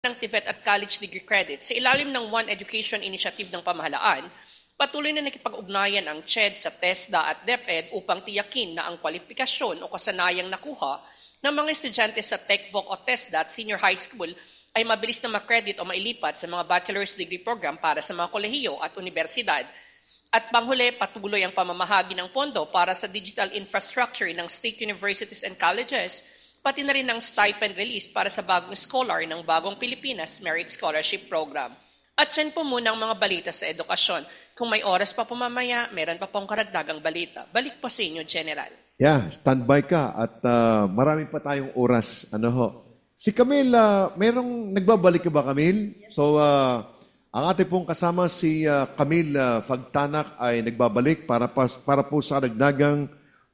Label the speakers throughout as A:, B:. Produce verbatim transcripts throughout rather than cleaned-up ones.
A: ng TVET at college degree credits sa ilalim ng One Education Initiative ng pamahalaan, patuloy na nakipag-ugnayan ang C H E D sa TESDA at DepEd upang tiyakin na ang kwalifikasyon o kasanayang nakuha ng mga estudyante sa TechVoc o TESDA at senior high school ay mabilis na makredit o mailipat sa mga bachelor's degree program para sa mga kolehiyo at universidad. At panghuli, patuloy ang pamamahagi ng pondo para sa digital infrastructure ng state universities and colleges, pati na rin ang stipend release para sa bagong scholar ng Bagong Pilipinas Merit Scholarship Program. At yan po muna ang mga balita sa edukasyon. Kung may oras pa po mamaya, meron pa pong karagdagang balita. Balik po sa inyo, General.
B: Yeah, standby ka at uh, marami pa tayong oras. Ano ho? Si Camille, uh, merong nagbabalik ka ba, Camille? So, uh, ang ating pong kasama si uh, Camille uh, Fagtanak ay nagbabalik para, pa, para po sa karagdagang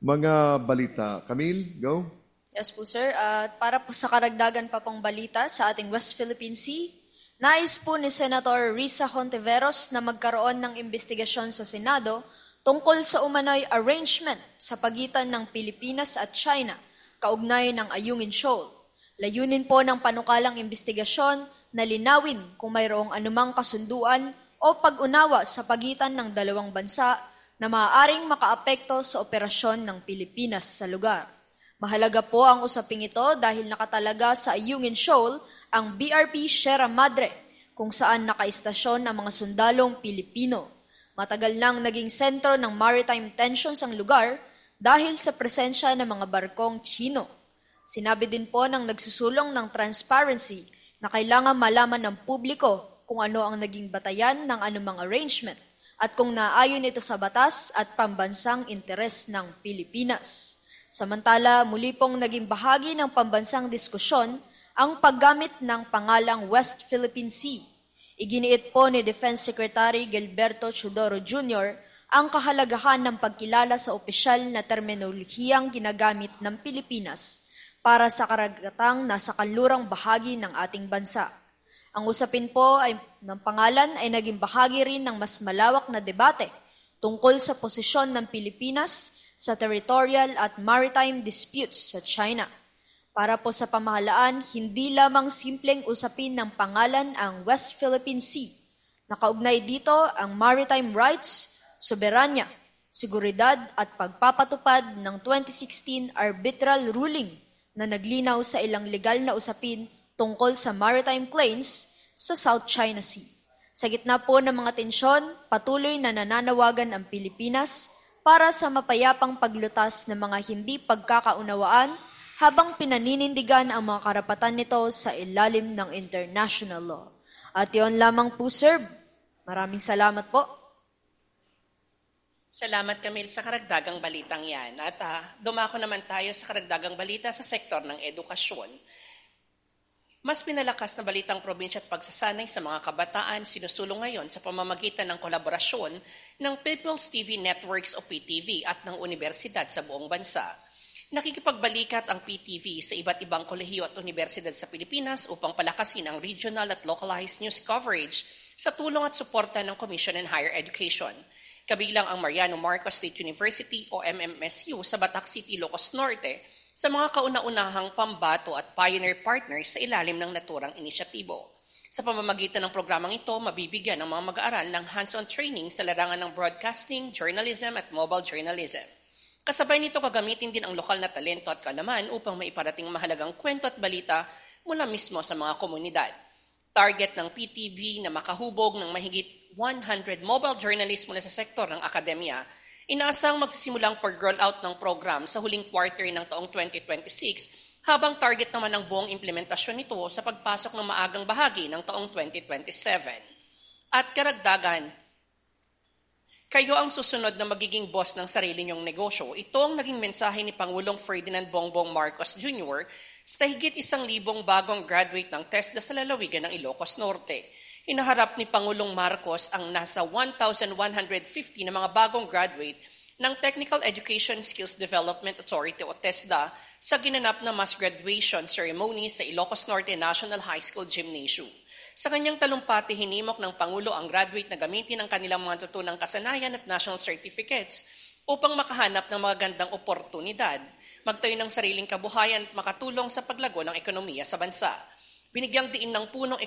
B: mga balita. Camille, go.
C: Yes po, sir. At uh, para po sa karagdagan pa pong balita sa ating West Philippine Sea, nais po ni Senator Risa Hontiveros na magkaroon ng investigasyon sa Senado tungkol sa umano'y arrangement sa pagitan ng Pilipinas at China, kaugnay ng Ayungin Shoal. Layunin po ng panukalang investigasyon na linawin kung mayroong anumang kasunduan o pag-unawa sa pagitan ng dalawang bansa na maaaring makaapekto sa operasyon ng Pilipinas sa lugar. Mahalaga po ang usaping ito dahil nakatalaga sa Ayungin Shoal ang B R P Sierra Madre, kung saan nakaistasyon ang mga sundalong Pilipino. Matagal nang naging sentro ng maritime tensions ang lugar dahil sa presensya ng mga barkong Chino. Sinabi din po ng nagsusulong ng Transparency na kailangan malaman ng publiko kung ano ang naging batayan ng anumang arrangement at kung naayon ito sa batas at pambansang interes ng Pilipinas. Samantala, muli pong naging bahagi ng pambansang diskusyon ang paggamit ng pangalang West Philippine Sea. Iginiit po ni Defense Secretary Gilberto Chodoro Junior ang kahalagahan ng pagkilala sa opisyal na terminolohiyang ginagamit ng Pilipinas para sa karagatang nasa kanlurang bahagi ng ating bansa. Ang usapin po ay, ng pangalan ay naging bahagi rin ng mas malawak na debate tungkol sa posisyon ng Pilipinas sa territorial at maritime disputes sa China. Para po sa pamahalaan, hindi lamang simpleng usapin ng pangalan ang West Philippine Sea. Nakaugnay dito ang maritime rights, soberanya, seguridad at pagpapatupad ng twenty sixteen arbitral ruling na naglinaw sa ilang legal na usapin tungkol sa maritime claims sa South China Sea. Sa gitna po ng mga tensyon, patuloy na nananawagan ang Pilipinas para sa mapayapang paglutas ng mga hindi pagkakaunawaan habang pinaninindigan ang mga karapatan nito sa ilalim ng international law. At yun lamang po, sir. Maraming salamat po.
A: Salamat, Camille, sa karagdagang balitang yan. At uh, dumako naman tayo sa karagdagang balita sa sektor ng edukasyon. Mas pinalakas na balitang probinsya at pagsasanay sa mga kabataan sinusulong ngayon sa pamamagitan ng kolaborasyon ng People's T V Networks o P T V at ng universidad sa buong bansa. Nakikipagbalikat ang P T V sa iba't ibang kolehiyo at universidad sa Pilipinas upang palakasin ang regional at localized news coverage sa tulong at suporta ng Commission on Higher Education. Kabilang ang Mariano Marcos State University o M M S U sa Batac City, Ilocos Norte sa mga kauna-unahang pambato at pioneer partners sa ilalim ng naturang inisyatibo. Sa pamamagitan ng programang ito, mabibigyan ang mga mag-aaral ng hands-on training sa larangan ng broadcasting, journalism at mobile journalism. Kasabay nito, gagamitin din ang lokal na talento at kalaman upang maiparating mahalagang kwento at balita mula mismo sa mga komunidad. Target ng P T V na makahubog ng mahigit one hundred mobile journalists mula sa sektor ng akademya. Inaasang magsisimulang pag-roll-out ng program sa huling quarter ng taong twenty twenty-six, habang target naman ang buong implementasyon nito sa pagpasok ng maagang bahagi ng taong twenty twenty-seven. At karagdagan, kayo ang susunod na magiging boss ng sarili niyong negosyo. Ito ang naging mensahe ni Pangulong Ferdinand Bongbong Marcos Junior sa higit isang libong bagong graduate ng TESDA sa lalawigan ng Ilocos Norte. Inaharap ni Pangulong Marcos ang nasa one thousand one hundred fifty na mga bagong graduate ng Technical Education Skills Development Authority o TESDA sa ginanap na mass graduation ceremony sa Ilocos Norte National High School Gymnasium. Sa kanyang talumpati, hinimok ng Pangulo ang graduate na gamitin ang kanilang mga tutunang kasanayan at national certificates upang makahanap ng magagandang oportunidad, magtayo ng sariling kabuhayan at makatulong sa paglago ng ekonomiya sa bansa. Binigyang diin ng punong